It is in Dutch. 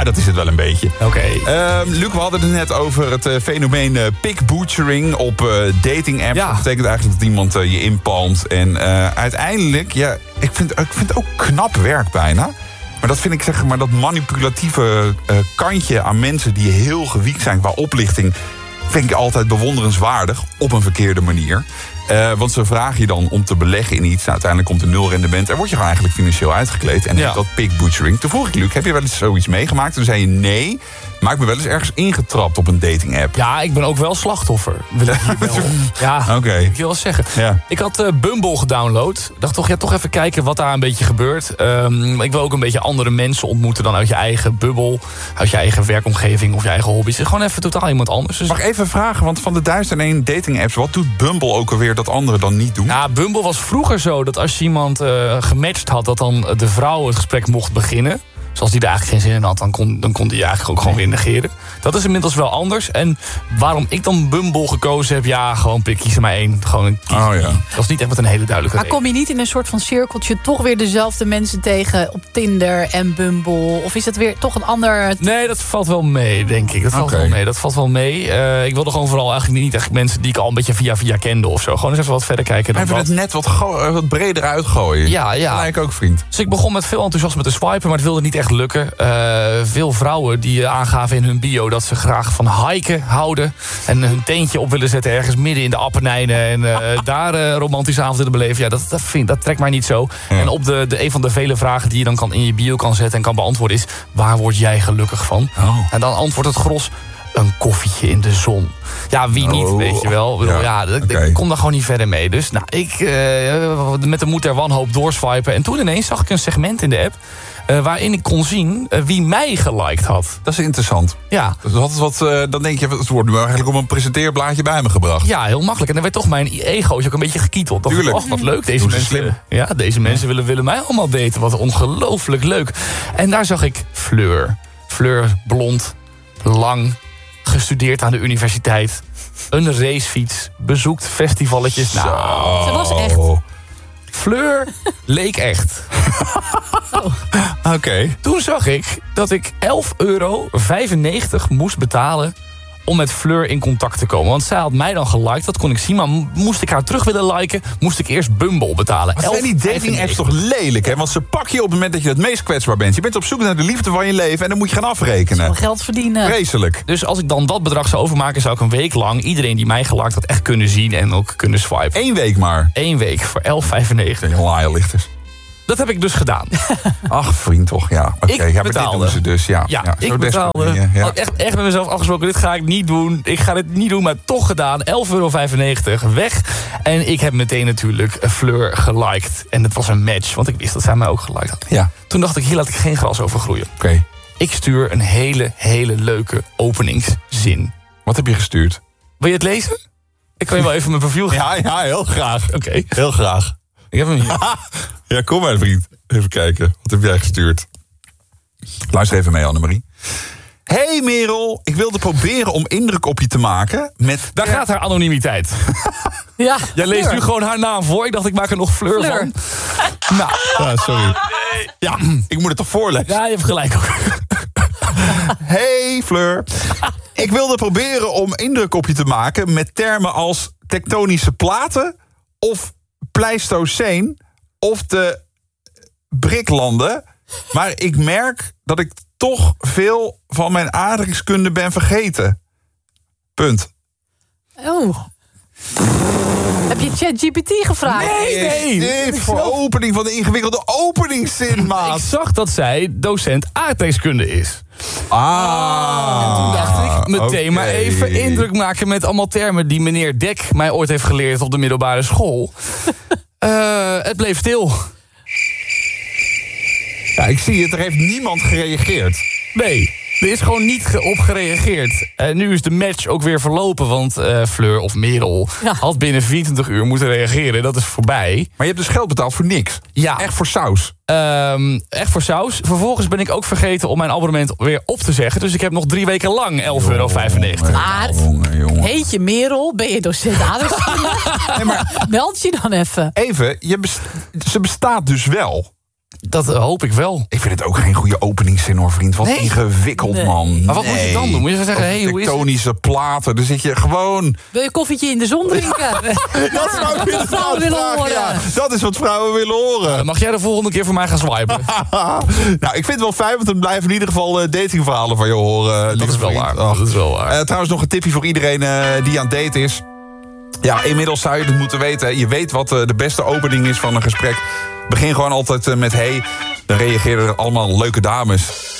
Ja, dat is het wel een beetje. Oké. Luc, we hadden het net over het fenomeen pic-butchering op dating apps. Ja. Dat betekent eigenlijk dat iemand je inpalmt. En uiteindelijk, ja, ik vind het ook knap werk bijna. Maar dat vind ik, zeg maar, dat manipulatieve kantje aan mensen die heel gewiekt zijn qua oplichting, vind ik altijd bewonderenswaardig op een verkeerde manier. Want ze vragen je dan om te beleggen in iets. Nou, uiteindelijk komt er 0 rendement. En word je gewoon eigenlijk financieel uitgekleed. En dat pic-butchering. Toen vroeg ik, Luc, heb je wel eens zoiets meegemaakt? Toen zei je nee. Maar ik ben wel eens ergens ingetrapt op een dating app. Ja, ik ben ook wel slachtoffer. Wil ik hier wel. Ja, Oké. ik wil wel zeggen. Ja. Ik had Bumble gedownload. Ik dacht toch even kijken wat daar een beetje gebeurt. Ik wil ook een beetje andere mensen ontmoeten dan uit je eigen bubbel. Uit je eigen werkomgeving of je eigen hobby's. Gewoon even totaal iemand anders. Dus Mag ik even vragen, want van de 1001 dating apps, wat doet Bumble ook alweer dat anderen dan niet doen? ja, Bumble was vroeger zo dat als je iemand gematcht had, dat dan de vrouw het gesprek mocht beginnen. Dus als die er eigenlijk geen zin in had, dan kon die eigenlijk ook gewoon weer negeren. Dat is inmiddels wel anders. En waarom ik dan Bumble gekozen heb, ja, gewoon kies er maar één. Gewoon Oh ja. Dat was niet echt met een hele duidelijke Maar reden. kom je niet in een soort van cirkeltje toch weer dezelfde mensen tegen op Tinder en Bumble? Of is het weer toch een ander... Nee, dat valt wel mee, denk ik. Dat valt wel mee. Ik wilde gewoon vooral eigenlijk niet echt mensen die ik al een beetje via kende of zo. Gewoon eens even wat verder kijken. Dan Even het net wat breder uitgooien. Ja. Gelijk ook, vriend. Dus ik begon met veel enthousiasme te swipen, maar het wilde niet echt lukken. Veel vrouwen die aangaven in hun bio dat ze graag van hiken houden. En hun teentje op willen zetten ergens midden in de Appenijnen. En daar romantische avond willen beleven. Ja, dat trekt mij niet zo. Ja. En op een van de vele vragen die je dan in je bio kan zetten en kan beantwoorden is: waar word jij gelukkig van? Oh. En dan antwoordt het gros: een koffietje in de zon. Ja, wie niet, weet je wel. Ik kom daar gewoon niet verder mee. Dus ik met de moed der wanhoop doorswipen. En toen ineens zag ik een segment in de app waarin ik kon zien wie mij geliked had. Dat is interessant. Ja. Dus dan denk je, het wordt nu eigenlijk op een presenteerblaadje bij me gebracht. Ja, heel makkelijk. En dan werd toch mijn egootje ook een beetje gekieteld. Tuurlijk. Och, wat leuk. Deze Doe ze mensen, slim. ja, deze mensen willen mij allemaal daten. Wat ongelooflijk leuk. En daar zag ik Fleur. Fleur, blond, lang, gestudeerd aan de universiteit. Een racefiets, bezoekt festivalletjes. Nou, Ze was echt. Fleur leek echt. Oké. Toen zag ik dat ik €11,95 moest betalen om met Fleur in contact te komen. Want zij had mij dan geliked, dat kon ik zien. Maar moest ik haar terug willen liken, moest ik eerst Bumble betalen. Maar zijn die dating apps toch lelijk, hè? Want ze pakken je op het moment dat je het meest kwetsbaar bent. Je bent op zoek naar de liefde van je leven en dan moet je gaan afrekenen. Veel geld verdienen. Vreselijk. Dus als ik dan dat bedrag zou overmaken, zou ik een week lang iedereen die mij geliked had echt kunnen zien en ook kunnen swipen. 1 week maar. 1 week voor €11,95. Een laaierlichters. Dat heb ik dus gedaan. Ach, vriend toch, ja. Oké, Ik maar dit betaalde. doen ze dus, ja. Ja, zo ik betaalde. desperat ben je, ja. Had echt met mezelf afgesproken, dit ga ik niet doen. Ik ga dit niet doen, maar toch gedaan. €11,95 weg. En ik heb meteen natuurlijk Fleur geliked. En het was een match, want ik wist dat zij mij ook geliked had. Ja, Toen dacht ik, hier laat ik geen gras over groeien. oké. Ik stuur een hele leuke openingszin. Wat heb je gestuurd? Wil je het lezen? Ik kan je wel even mijn profiel geven. Ja, heel graag. Oké, Heel graag. ik heb hem hier. Ja, kom maar, vriend. Even kijken. Wat heb jij gestuurd? Luister even mee, Annemarie. Hey Merel, ik wilde proberen om indruk op je te maken met... Daar gaat haar anonimiteit. Ja, Jij leest Fleur. nu gewoon haar naam voor. Ik dacht, ik maak er nog Fleur van. Nou, Ah, sorry. Ja, ik moet het toch voorlezen? ja, je hebt gelijk ook. Hey Fleur. Ik wilde proberen om indruk op je te maken met termen als tektonische platen of Pleistoceen of de BRIC-landen. Maar ik merk dat ik toch veel van mijn aardrijkskunde ben vergeten. Punt. Oh. Heb je ChatGPT gevraagd? Nee. Dit voor opening van de ingewikkelde openingszin, maat. Ik zag dat zij docent aardrijkskunde is. Toen Dacht ik meteen maar even indruk maken met allemaal termen die meneer Dek mij ooit heeft geleerd op de middelbare school. Het bleef stil. Ja, ik zie het, er heeft niemand gereageerd. Nee, er is gewoon niet op gereageerd. Nu is de match ook weer verlopen, want Fleur of Merel had binnen 24 uur moeten reageren. Dat is voorbij. Maar je hebt dus geld betaald voor niks. Ja. Echt voor saus. Echt voor saus. Vervolgens ben ik ook vergeten om mijn abonnement weer op te zeggen. Dus ik heb nog 3 weken lang €11,95. Maar Jongen. heet je Merel? Ben je docent aardrijkskunde? Nee, maar Meld je dan even. even, ze bestaat dus wel. Dat hoop ik wel. Ik vind het ook geen goede openingszin, hoor, vriend. Wat ingewikkeld, man. Maar wat moet je dan doen? Moet je zeggen, hey, hoe is het? Tektonische platen, dan zit je gewoon... Wil je koffietje in de zon drinken? Dat zou ik wat vrouwen willen horen. Ja, dat is wat vrouwen willen horen. Mag jij de volgende keer voor mij gaan swipen? Nou, ik vind het wel fijn, want dan blijven in ieder geval datingverhalen van je horen. Dat is wel waar. Dat is wel waar. Trouwens, nog een tipje voor iedereen die aan het daten is. Ja, inmiddels zou je het moeten weten. Je weet wat de beste opening is van een gesprek. Begin gewoon altijd met hey. Dan reageren er allemaal leuke dames.